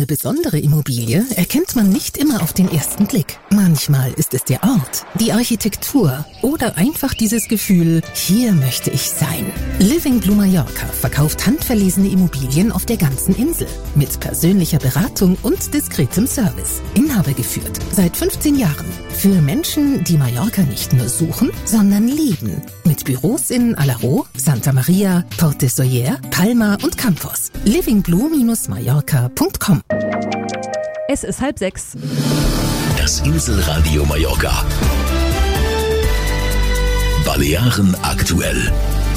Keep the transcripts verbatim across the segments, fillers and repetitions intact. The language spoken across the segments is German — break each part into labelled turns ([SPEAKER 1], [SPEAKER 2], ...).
[SPEAKER 1] Eine besondere Immobilie erkennt man nicht immer auf den ersten Blick. Manchmal ist es der Ort, die Architektur oder einfach dieses Gefühl, hier möchte ich sein. Living Blue Mallorca verkauft handverlesene Immobilien auf der ganzen Insel mit persönlicher Beratung und diskretem Service. Inhaber geführt seit fünfzehn Jahren. Für Menschen, die Mallorca nicht nur suchen, sondern lieben. Mit Büros in Alaró, Santa Maria, Port Sóller, Palma und Campos. living blue Bindestrich mallorca Punkt com.
[SPEAKER 2] Es ist halb sechs.
[SPEAKER 3] Das Inselradio Mallorca. Balearen aktuell.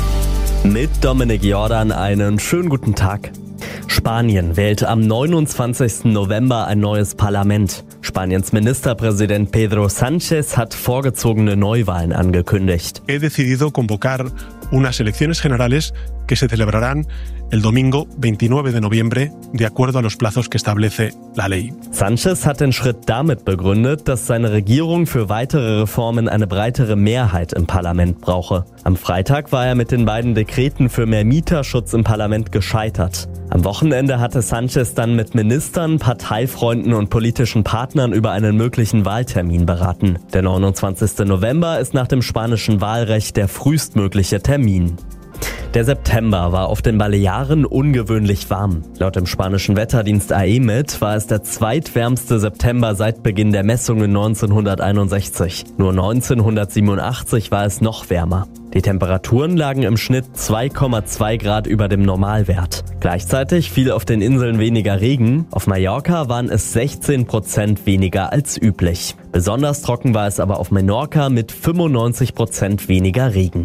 [SPEAKER 4] Mit Dominik Jordan einen schönen guten Tag. Spanien wählt am neunundzwanzigsten November ein neues Parlament. Spaniens Ministerpräsident Pedro Sánchez hat vorgezogene Neuwahlen angekündigt.
[SPEAKER 5] He decidido convocar unas elecciones generales que se celebrarán el domingo veintinueve de noviembre, de acuerdo a los plazos que establece la ley.
[SPEAKER 4] Sánchez hat den Schritt damit begründet, dass seine Regierung für weitere Reformen eine breitere Mehrheit im Parlament brauche. Am Freitag war er mit den beiden Dekreten für mehr Mieterschutz im Parlament gescheitert. Am Wochenende hatte Sánchez dann mit Ministern, Parteifreunden und politischen Partnern über einen möglichen Wahltermin beraten. Der neunundzwanzigste November ist nach dem spanischen Wahlrecht der frühestmögliche Termin. Der September war auf den Balearen ungewöhnlich warm. Laut dem spanischen Wetterdienst A E M E T war es der zweitwärmste September seit Beginn der Messungen neunzehnhunderteinundsechzig. Nur neunzehnhundertsiebenundachtzig war es noch wärmer. Die Temperaturen lagen im Schnitt zwei Komma zwei Grad über dem Normalwert. Gleichzeitig fiel auf den Inseln weniger Regen. Auf Mallorca waren es sechzehn Prozent weniger als üblich. Besonders trocken war es aber auf Menorca mit fünfundneunzig Prozent weniger Regen.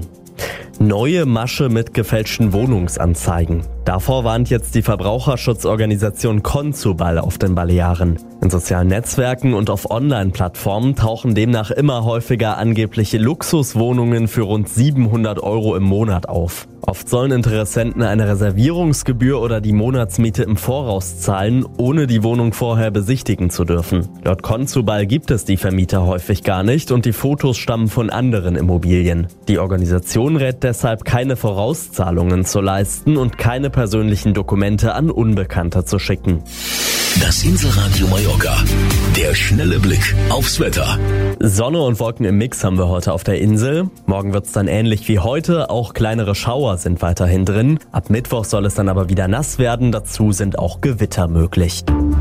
[SPEAKER 4] Neue Masche mit gefälschten Wohnungsanzeigen. Davor warnt jetzt die Verbraucherschutzorganisation Consubal auf den Balearen. In sozialen Netzwerken und auf Online-Plattformen tauchen demnach immer häufiger angebliche Luxuswohnungen für rund siebenhundert Euro im Monat auf. Oft sollen Interessenten eine Reservierungsgebühr oder die Monatsmiete im Voraus zahlen, ohne die Wohnung vorher besichtigen zu dürfen. Laut Consubal gibt es die Vermieter häufig gar nicht und die Fotos stammen von anderen Immobilien. Die Organisation rät deshalb, keine Vorauszahlungen zu leisten und keine persönlichen Dokumente an Unbekannte zu schicken.
[SPEAKER 3] Das Inselradio Mallorca. Der schnelle Blick aufs Wetter.
[SPEAKER 4] Sonne und Wolken im Mix haben wir heute auf der Insel. Morgen wird's dann ähnlich wie heute. Auch kleinere Schauer sind weiterhin drin. Ab Mittwoch soll es dann aber wieder nass werden. Dazu sind auch Gewitter möglich.